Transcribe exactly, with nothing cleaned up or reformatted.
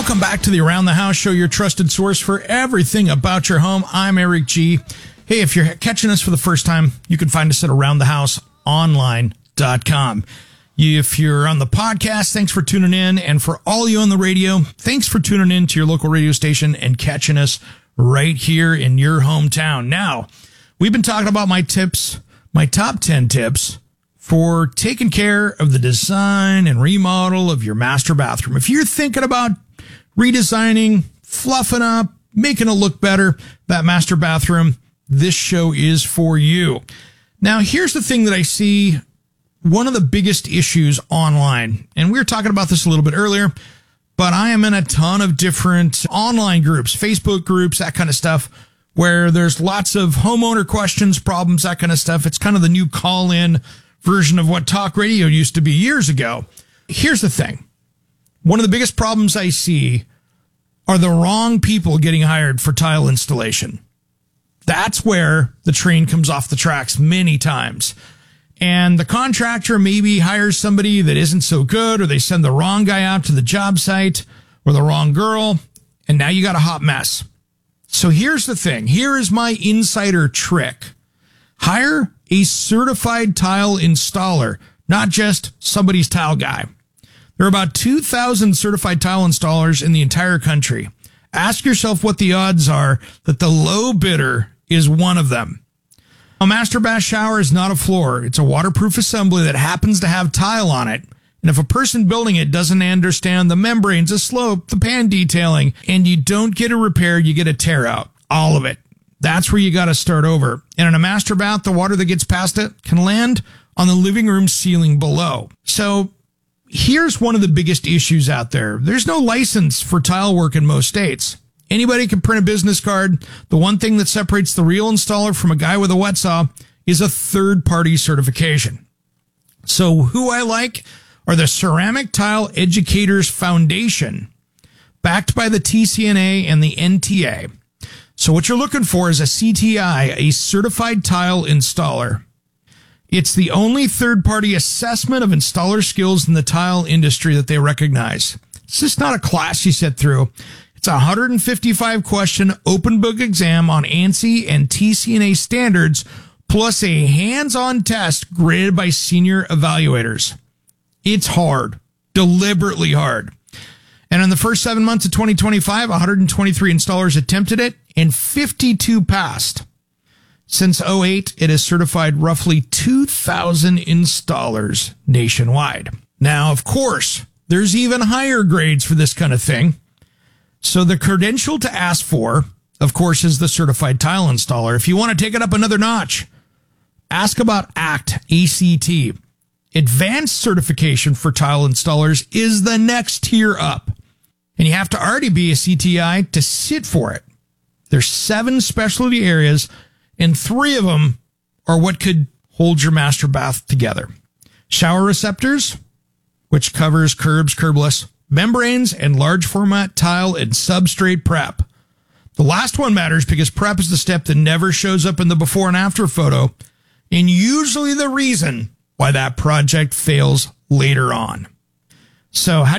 Welcome back to the Around the House Show, your trusted source for everything about your home. I'm Eric G. Hey, if you're catching us for the first time, you can find us at around the house online dot com. If you're on the podcast, thanks for tuning in. And for all you on the radio, thanks for tuning in to your local radio station and catching us right here in your hometown. Now, we've been talking about my tips, my top ten tips for taking care of the design and remodel of your master bathroom. If you're thinking about redesigning, fluffing up, making it look better, that master bathroom, this show is for you. Now, here's the thing that I see, one of the biggest issues online, and we were talking about this a little bit earlier, but I am in a ton of different online groups, Facebook groups, that kind of stuff, where there's lots of homeowner questions, problems, that kind of stuff. It's kind of the new call-in version of what talk radio used to be years ago. Here's the thing. One of the biggest problems I see are the wrong people getting hired for tile installation. That's where the train comes off the tracks many times. And the contractor maybe hires somebody that isn't so good, or they send the wrong guy out to the job site, or the wrong girl, and now you got a hot mess. So here's the thing. Here is my insider trick. Hire a certified tile installer, not just somebody's tile guy. There are about two thousand certified tile installers in the entire country. Ask yourself what the odds are that the low bidder is one of them. A master bath shower is not a floor. It's a waterproof assembly that happens to have tile on it. And if a person building it doesn't understand the membranes, the slope, the pan detailing, and you don't get it repaired, you get a tear out. All of it. That's where you got to start over. And in a master bath, the water that gets past it can land on the living room ceiling below. So here's one of the biggest issues out there. There's no license for tile work in most states. Anybody can print a business card. The one thing that separates the real installer from a guy with a wet saw is a third-party certification. So who I like are the Ceramic Tile Educators Foundation, backed by the T C N A and the N T A. So what you're looking for is a C T I, a Certified Tile Installer. It's the only third-party assessment of installer skills in the tile industry that they recognize. It's just not a class you sit through. It's a one hundred fifty-five question open book exam on ANSI and T C N A standards, plus a hands-on test graded by senior evaluators. It's hard, deliberately hard. And in the first seven months of twenty twenty-five, one hundred twenty-three installers attempted it and fifty-two passed. Since oh eight, it has certified roughly two thousand installers nationwide. Now, of course, there's even higher grades for this kind of thing. So the credential to ask for, of course, is the Certified Tile Installer. If you want to take it up another notch, ask about A C T, A C T. Advanced certification for tile installers is the next tier up. And you have to already be a C T I to sit for it. There's seven specialty areas, and three of them are what could hold your master bath together. Shower receptors, which covers curbs, curbless, membranes, and large format tile and substrate prep. The last one matters because prep is the step that never shows up in the before and after photo, and usually the reason why that project fails later on. So how